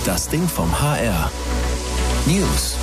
Das Ding vom HR. News.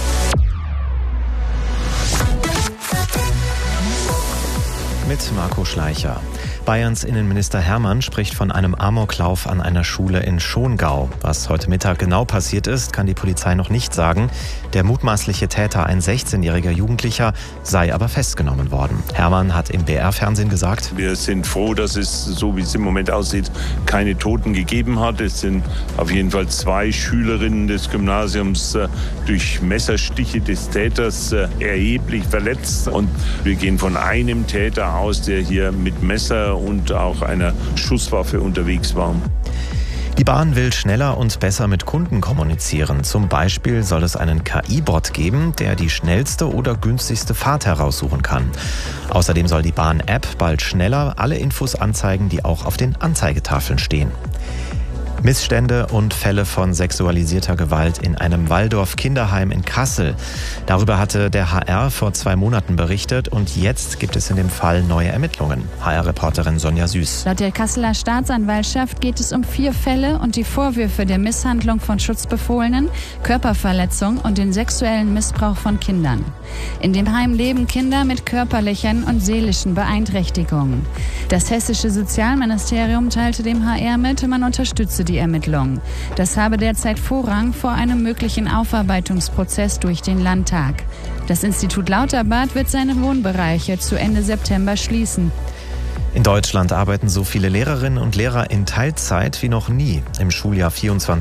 Mit Marco Schleicher. Bayerns Innenminister Hermann spricht von einem Amoklauf an einer Schule in Schongau. Was heute Mittag genau passiert ist, kann die Polizei noch nicht sagen. Der mutmaßliche Täter, ein 16-jähriger Jugendlicher, sei aber festgenommen worden. Hermann hat im BR-Fernsehen gesagt: Wir sind froh, dass es, so wie es im Moment aussieht, keine Toten gegeben hat. Es sind auf jeden Fall 2 Schülerinnen des Gymnasiums durch Messerstiche des Täters erheblich verletzt. Und wir gehen von einem Täter aus, der hier mit Messer und auch einer Schusswaffe unterwegs war. Die Bahn will schneller und besser mit Kunden kommunizieren. Zum Beispiel soll es einen KI-Bot geben, der die schnellste oder günstigste Fahrt heraussuchen kann. Außerdem soll die Bahn-App bald schneller alle Infos anzeigen, die auch auf den Anzeigetafeln stehen. Missstände und Fälle von sexualisierter Gewalt in einem Waldorf-Kinderheim in Kassel. Darüber hatte der HR vor 2 Monaten berichtet und jetzt gibt es in dem Fall neue Ermittlungen. HR-Reporterin Sonja Süß. Laut der Kasseler Staatsanwaltschaft geht es um 4 Fälle und die Vorwürfe der Misshandlung von Schutzbefohlenen, Körperverletzung und den sexuellen Missbrauch von Kindern. In dem Heim leben Kinder mit körperlichen und seelischen Beeinträchtigungen. Das hessische Sozialministerium teilte dem HR mit, man unterstütze die Ermittlungen. Das habe derzeit Vorrang vor einem möglichen Aufarbeitungsprozess durch den Landtag. Das Institut Lauterbad wird seine Wohnbereiche zu Ende September schließen. In Deutschland arbeiten so viele Lehrerinnen und Lehrer in Teilzeit wie noch nie. Im Schuljahr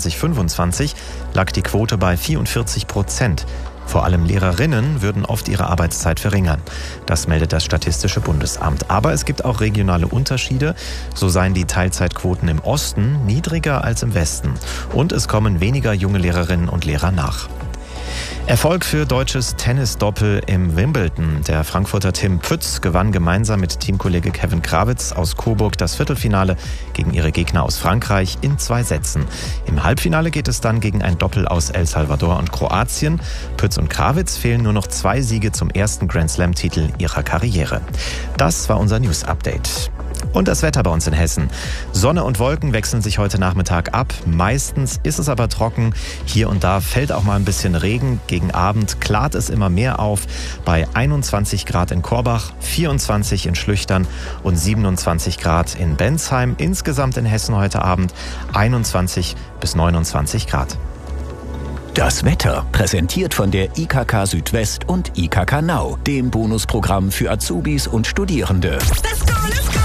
24/25 lag die Quote bei 44%. Vor allem Lehrerinnen würden oft ihre Arbeitszeit verringern. Das meldet das Statistische Bundesamt. Aber es gibt auch regionale Unterschiede. So seien die Teilzeitquoten im Osten niedriger als im Westen. Und es kommen weniger junge Lehrerinnen und Lehrer nach. Erfolg für deutsches Tennisdoppel im Wimbledon. Der Frankfurter Tim Pütz gewann gemeinsam mit Teamkollege Kevin Krawitz aus Coburg das Viertelfinale gegen ihre Gegner aus Frankreich in 2 Sätzen. Im Halbfinale geht es dann gegen ein Doppel aus El Salvador und Kroatien. Pütz und Krawitz fehlen nur noch 2 Siege zum ersten Grand-Slam-Titel ihrer Karriere. Das war unser News-Update. Und das Wetter bei uns in Hessen. Sonne und Wolken wechseln sich heute Nachmittag ab. Meistens ist es aber trocken. Hier und da fällt auch mal ein bisschen Regen. Gegen Abend klart es immer mehr auf. Bei 21 Grad in Korbach, 24 in Schlüchtern und 27 Grad in Bensheim. Insgesamt in Hessen heute Abend 21 bis 29 Grad. Das Wetter präsentiert von der IKK Südwest und IKK Now, dem Bonusprogramm für Azubis und Studierende. Let's go, let's go!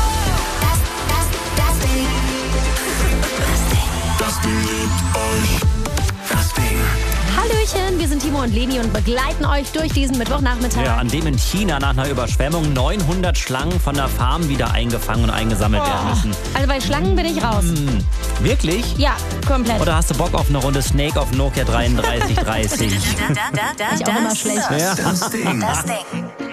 Das Ding liebt euch. Das Ding. Hallöchen, wir sind Timo und Leni und begleiten euch durch diesen Mittwochnachmittag. Ja, an dem in China nach einer Überschwemmung 900 Schlangen von der Farm wieder eingefangen und eingesammelt werden müssen. Also bei Schlangen bin ich raus. Wirklich? Ja, komplett. Oder hast du Bock auf eine Runde Snake auf Nokia 3330? Ich auch immer schlecht. Das Ding.